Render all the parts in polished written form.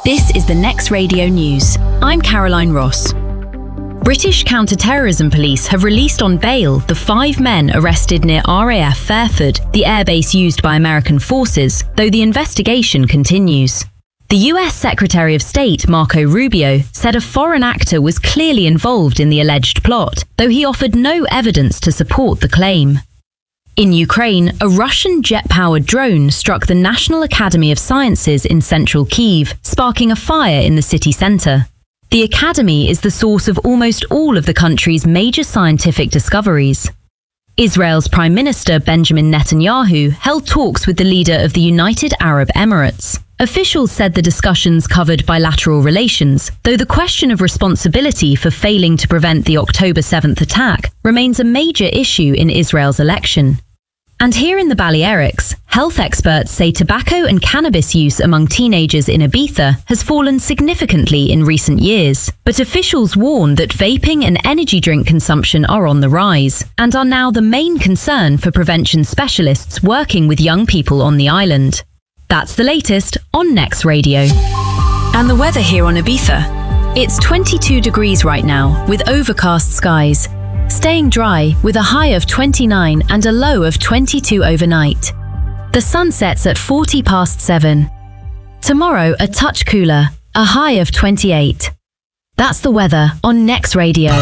This is the Next Radio News. I'm Caroline Ross. British counter-terrorism police have released on bail the 5 men arrested near RAF Fairford, the airbase used by American forces, though the investigation continues. The US Secretary of State, Marco Rubio, said a foreign actor was clearly involved in the alleged plot, though he offered no evidence to support the claim. In Ukraine, a Russian jet-powered drone struck the National Academy of Sciences in central Kyiv, sparking a fire in the city centre. The academy is the source of almost all of the country's major scientific discoveries. Israel's Prime Minister Benjamin Netanyahu held talks with the leader of the United Arab Emirates. Officials said the discussions covered bilateral relations, though the question of responsibility for failing to prevent the October 7th attack remains a major issue in Israel's election. And here in the Balearics, health experts say tobacco and cannabis use among teenagers in Ibiza has fallen significantly in recent years. But officials warn that vaping and energy drink consumption are on the rise and are now the main concern for prevention specialists working with young people on the island. That's the latest on Next Radio. And the weather here on Ibiza. It's 22 degrees right now, with overcast skies. Staying dry, with a high of 29 and a low of 22 overnight. The sun sets at 7:40. Tomorrow, a touch cooler, a high of 28. That's the weather on Next Radio.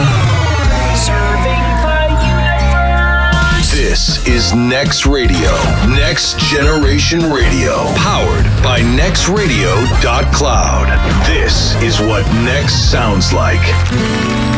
This is Next Radio, Next Generation Radio, powered by nextradio.cloud. This is what Next sounds like.